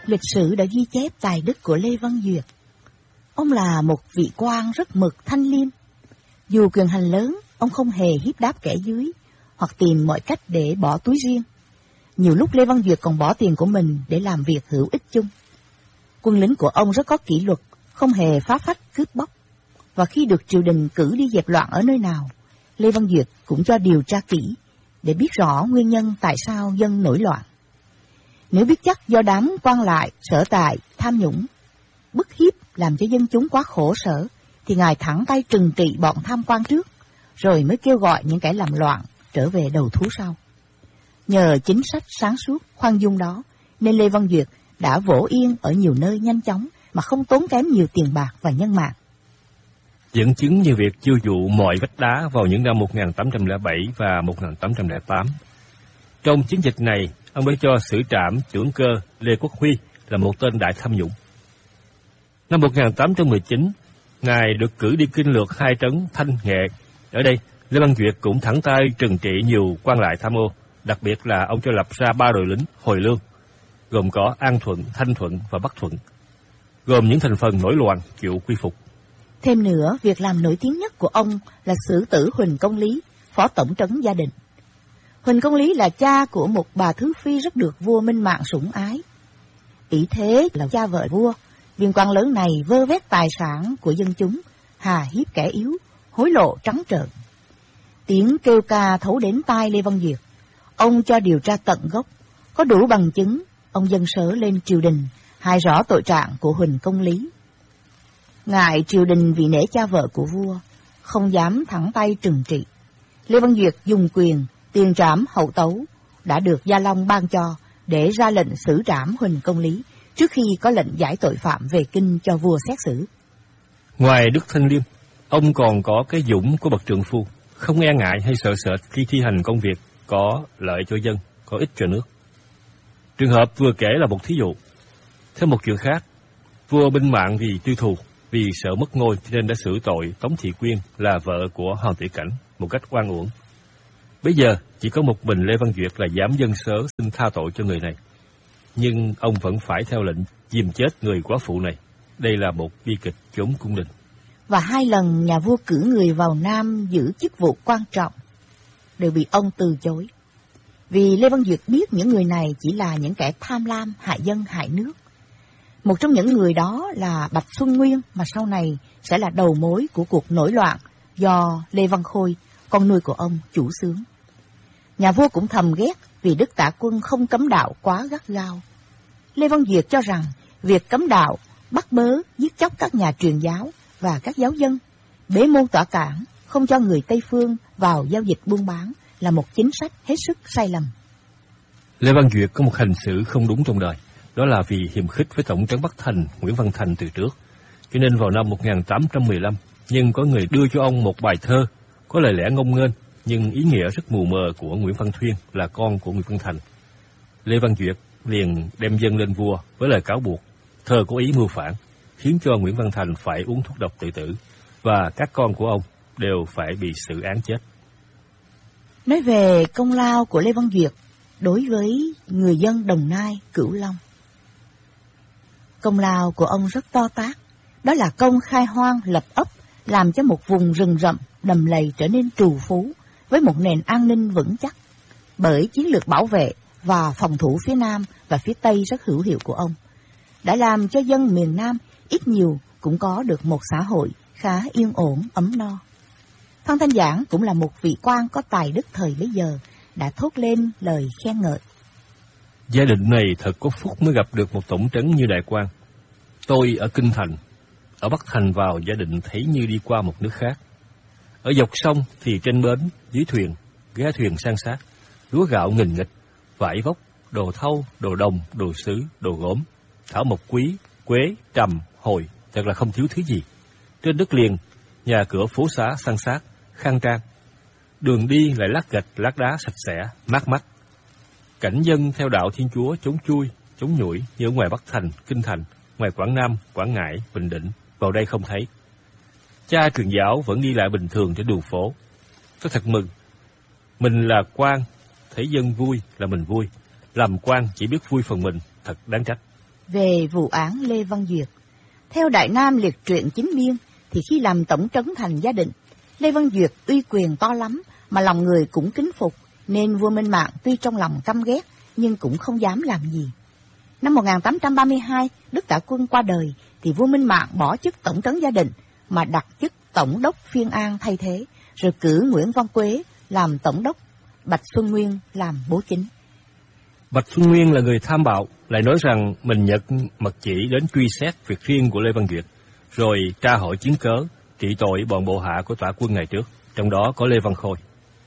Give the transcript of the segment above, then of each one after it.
lịch sử đã ghi chép tài đức của Lê Văn Duyệt. Ông là một vị quan rất mực thanh liêm. Dù quyền hành lớn, ông không hề hiếp đáp kẻ dưới, hoặc tìm mọi cách để bỏ túi riêng. Nhiều lúc Lê Văn Duyệt còn bỏ tiền của mình để làm việc hữu ích chung. Quân lính của ông rất có kỷ luật, không hề phá phách cướp bóc. Và khi được triều đình cử đi dẹp loạn ở nơi nào, Lê Văn Duyệt cũng cho điều tra kỹ để biết rõ nguyên nhân tại sao dân nổi loạn. Nếu biết chắc do đám quan lại, sở tại, tham nhũng, bức hiếp làm cho dân chúng quá khổ sở, thì Ngài thẳng tay trừng trị bọn tham quan trước, rồi mới kêu gọi những kẻ làm loạn trở về đầu thú sau. Nhờ chính sách sáng suốt, khoan dung đó, nên Lê Văn Duyệt đã vỗ yên ở nhiều nơi nhanh chóng mà không tốn kém nhiều tiền bạc và nhân mạng. Dẫn chứng như việc chiêu dụ mọi vách đá vào những năm 1807 và 1808. Trong chiến dịch này, ông đã cho xử trảm trưởng cơ Lê Quốc Huy là một tên đại tham nhũng. Năm 1819, Ngài được cử đi kinh lược 2 trấn Thanh Nghệ. Ở đây, Lê Văn Duyệt cũng thẳng tay trừng trị nhiều quan lại tham ô, đặc biệt là ông cho lập ra 3 đội lính hồi lương, gồm có An Thuận, Thanh Thuận và Bắc Thuận, gồm những thành phần nổi loạn chịu quy phục. Thêm nữa, việc làm nổi tiếng nhất của ông là xử tử Huỳnh Công Lý, phó tổng trấn Gia Định. Huỳnh Công Lý là cha của một bà thứ phi rất được vua Minh Mạng sủng ái. Ý thế là cha vợ vua, viên quan lớn này vơ vét tài sản của dân chúng, hà hiếp kẻ yếu, hối lộ trắng trợn. Tiếng kêu ca thấu đến tai Lê Văn Duyệt. Ông cho điều tra tận gốc, có đủ bằng chứng, ông dâng sớ lên triều đình, hài rõ tội trạng của Huỳnh Công Lý. Ngại triều đình vì nể cha vợ của vua, không dám thẳng tay trừng trị. Lê Văn Duyệt dùng quyền tiền trảm hậu tấu đã được Gia Long ban cho để ra lệnh xử trảm Huỳnh Công Lý trước khi có lệnh giải tội phạm về kinh cho vua xét xử. Ngoài đức thanh liêm, ông còn có cái dũng của bậc trượng phu, không e ngại hay sợ sệt khi thi hành công việc có lợi cho dân, có ích cho nước. Trường hợp vừa kể là một thí dụ. Theo một chuyện khác, vua Minh Mạng vì tư thù, vì sợ mất ngôi nên đã xử tội Tống Thị Quyên là vợ của Hoàng Tử Cảnh một cách oan uổng. Bây giờ chỉ có một mình Lê Văn Duyệt là dám dâng sớ xin tha tội cho người này, nhưng ông vẫn phải theo lệnh giam chết người quá phụ này. Đây là một bi kịch chốn cung đình. Và 2 lần nhà vua cử người vào Nam giữ chức vụ quan trọng đều bị ông từ chối, vì Lê Văn Duyệt biết những người này chỉ là những kẻ tham lam, hại dân hại nước. Một trong những người đó là Bạch Xuân Nguyên, mà sau này sẽ là đầu mối của cuộc nổi loạn do Lê Văn Khôi, con nuôi của ông, chủ xướng. Nhà vua cũng thầm ghét vì Đức Tạ Quân không cấm đạo quá gắt gao. Lê Văn Duyệt cho rằng việc cấm đạo, bắt bớ, giết chóc các nhà truyền giáo và các giáo dân, bế môn tỏa cản, không cho người Tây Phương vào giao dịch buôn bán là một chính sách hết sức sai lầm. Lê Văn Duyệt có một hành xử không đúng trong đời, đó là vì hiềm khích với tổng trấn Bắc Thành Nguyễn Văn Thành từ trước. Cho nên vào năm 1815, nhưng có người đưa cho ông một bài thơ có lời lẽ ngông nghênh nhưng ý nghĩa rất mù mờ của Nguyễn Văn Thuyên, là con của Nguyễn Văn Thành. Lê Văn Duyệt liền đem dâng lên vua với lời cáo buộc thơ có ý mưu phản, khiến cho Nguyễn Văn Thành phải uống thuốc độc tự tử, và các con của ông đều phải bị xử án chết. Nói về công lao của Lê Văn Duyệt đối với người dân Đồng Nai, Cửu Long, công lao của ông rất to tát. Đó là công khai hoang lập ấp, làm cho một vùng rừng rậm đầm lầy trở nên trù phú với một nền an ninh vững chắc, bởi chiến lược bảo vệ và phòng thủ phía Nam và phía Tây rất hữu hiệu của ông, đã làm cho dân miền Nam ít nhiều cũng có được một xã hội khá yên ổn, ấm no. Phan Thanh Giảng cũng là một vị quan có tài đức thời bấy giờ, đã thốt lên lời khen ngợi. Gia đình này thật có phúc mới gặp được một tổng trấn như Đại Quan. Tôi ở Kinh Thành, ở Bắc Thành vào Gia Định thấy như đi qua một nước khác. Ở dọc sông thì trên bến, dưới thuyền, ghe thuyền san sát, lúa gạo nghìn nghịch, vải vóc, đồ thau, đồ đồng, đồ sứ, đồ gốm, thảo mộc quý, quế, trầm, hồi, thật là không thiếu thứ gì. Trên đất liền, nhà cửa phố xá san sát, khang trang. Đường đi lại lát gạch, lát đá sạch sẽ, mát mắt. Cảnh dân theo đạo Thiên Chúa chống chui, chống nhủi như ở ngoài Bắc Thành, Kinh Thành, ngoài Quảng Nam, Quảng Ngãi, Bình Định, vào đây không thấy. Cha truyền giáo vẫn đi lại bình thường trên đường phố. Tôi thật mừng. Mình là quan, thấy dân vui là mình vui. Làm quan chỉ biết vui phần mình, thật đáng trách. Về vụ án Lê Văn Duyệt, theo Đại Nam Liệt Truyện Chính Biên, thì khi làm tổng trấn thành Gia Định, Lê Văn Duyệt uy quyền to lắm mà lòng người cũng kính phục, nên vua Minh Mạng tuy trong lòng căm ghét nhưng cũng không dám làm gì. Năm 1832, Đức Tả Quân qua đời thì vua Minh Mạng bỏ chức tổng trấn Gia Định mà đặt chức tổng đốc Phiên An thay thế, rồi cử Nguyễn Văn Quế làm tổng đốc, Bạch Xuân Nguyên làm bố chính. Bạch Xuân Nguyên là người tham bạo, lại nói rằng mình nhận mật chỉ đến truy xét việc riêng của Lê Văn Duyệt, rồi tra hỏi chứng cớ, trị tội bọn bộ hạ của Tả Quân ngày trước, trong đó có Lê Văn Khôi.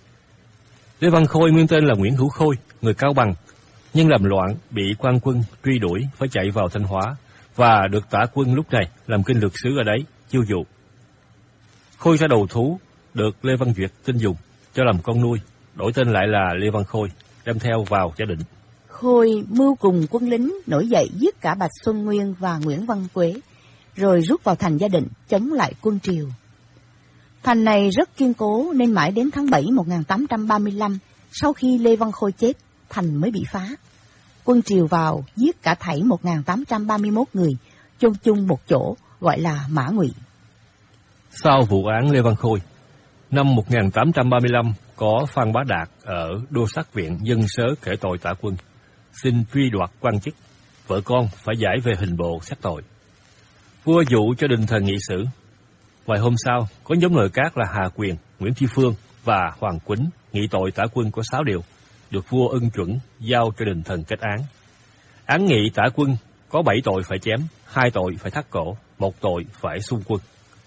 Lê Văn Khôi nguyên tên là Nguyễn Hữu Khôi, người Cao Bằng, nhưng làm loạn bị quan quân truy đuổi phải chạy vào Thanh Hóa, và được Tả Quân lúc này làm kinh lược sứ ở đấy chiêu dụ. Khôi ra đầu thú, được Lê Văn Duyệt tin dùng cho làm con nuôi, đổi tên lại là Lê Văn Khôi, đem theo vào Gia Định. Khôi mưu cùng quân lính nổi dậy giết cả Bạch Xuân Nguyên và Nguyễn Văn Quế, rồi rút vào thành Gia Định chống lại quân Triều. Thành này rất kiên cố nên mãi đến tháng 7 1835, sau khi Lê Văn Khôi chết, thành mới bị phá. Quân Triều vào giết cả thảy 1831 người, chôn chung một chỗ gọi là Mã Ngụy. Sau vụ án Lê Văn Khôi, năm 1835 có Phan Bá Đạt ở Đô Sát Viện dâng sớ kể tội Tả Quân, xin truy đoạt quan chức, vợ con phải giải về hình bộ xét tội. Vua dụ cho đình thần nghị xử. Vài hôm sau, có nhóm nội các là Hà Quyền, Nguyễn Tri Phương và Hoàng Quýnh nghị tội Tả Quân có 6 điều, được vua ưng chuẩn giao cho đình thần kết án. Án nghị Tả Quân có 7 tội phải chém, 2 tội phải thắt cổ, 1 tội phải xung quân.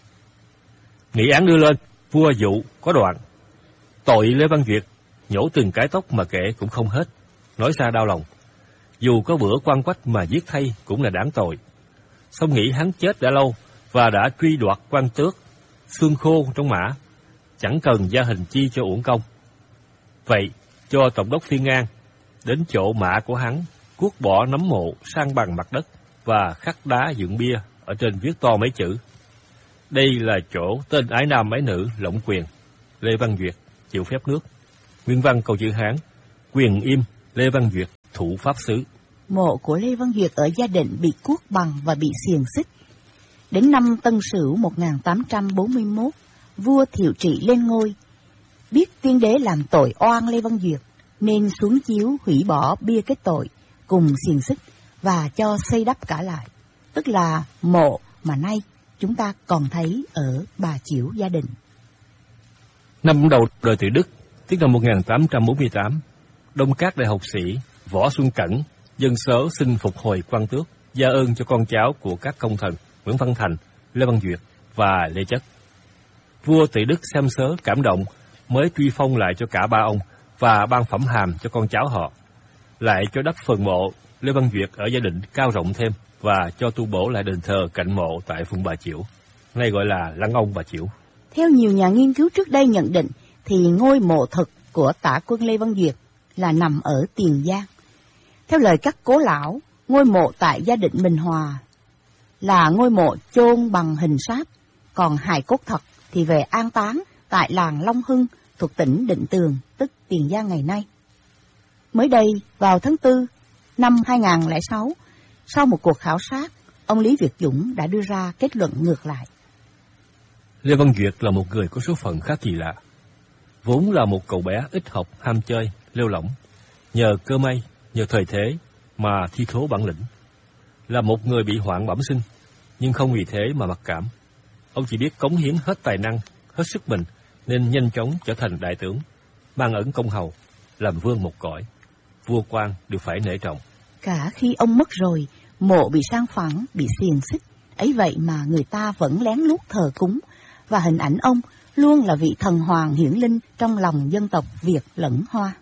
Nghị án đưa lên, vua dụ có đoạn: tội Lê Văn Duyệt nhổ từng cái tóc mà kể cũng không hết, nói ra đau lòng. Dù có bữa quan quách mà giết thay cũng là đáng tội. Xong nghĩ hắn chết đã lâu và đã truy đoạt quan tước, xương khô trong mã, chẳng cần gia hình chi cho uổng công. Vậy cho tổng đốc Phiên An đến chỗ mã của hắn, cuốc bỏ nấm mộ sang bằng mặt đất và khắc đá dựng bia, ở trên viết to mấy chữ: đây là chỗ tên ái nam ái nữ lộng quyền, Lê Văn Duyệt chịu phép nước. Nguyên văn câu chữ Hán: quyền im, Lê Văn Duyệt thụ pháp xứ. Mộ của Lê Văn Duyệt ở Gia Định bị cuốc bằng và bị xiềng xích. Đến năm Tân Sửu 1841, vua Thiệu Trị lên ngôi, biết tiên đế làm tội oan Lê Văn Duyệt, nên xuống chiếu hủy bỏ bia kết tội cùng xiềng xích và cho xây đắp cả lại, tức là mộ mà nay chúng ta còn thấy ở Bà Chiểu, Gia Định. Năm đầu đời Tự Đức, tức năm 1848, Đông Các đại học sĩ Võ Xuân Cẩn dâng sớ xin phục hồi quan tước, gia ơn cho con cháu của các công thần Nguyễn Văn Thành, Lê Văn Duyệt và Lê Chất. Vua Tự Đức xem sớ cảm động, mới truy phong lại cho cả ba ông và ban phẩm hàm cho con cháu họ, lại cho đắp phần mộ Lê Văn Duyệt ở Gia Định cao rộng thêm và cho tu bổ lại đền thờ cạnh mộ tại phường Bà Chiểu, nay gọi là Lăng Ông Bà Chiểu. Theo nhiều nhà nghiên cứu trước đây nhận định, thì ngôi mộ thực của Tả Quân Lê Văn Duyệt là nằm ở Tiền Giang. Theo lời các cố lão, ngôi mộ tại Gia Định Bình Hòa là ngôi mộ chôn bằng hình sáp, còn hài cốt thật thì về an táng tại làng Long Hưng thuộc tỉnh Định Tường, tức Tiền Giang ngày nay. Mới đây, vào tháng 4 năm 2006, sau một cuộc khảo sát, ông Lý Việt Dũng đã đưa ra kết luận ngược lại. Lê Văn Duyệt là một người có số phận khá kỳ lạ. Vốn là một cậu bé ít học, ham chơi, lêu lỏng. Nhờ cơ may, nhờ thời thế mà thi thố bản lĩnh. Là một người bị hoạn bẩm sinh, nhưng không vì thế mà mặc cảm. Ông chỉ biết cống hiến hết tài năng, hết sức mình, nên nhanh chóng trở thành đại tướng, mang ẩn công hầu, làm vương một cõi. Vua quan đều phải nể trọng. Cả khi ông mất rồi, mộ bị sang phẳng, bị xiềng xích, ấy vậy mà người ta vẫn lén lút thờ cúng, và hình ảnh ông luôn là vị thần hoàng hiển linh trong lòng dân tộc Việt lẫn Hoa.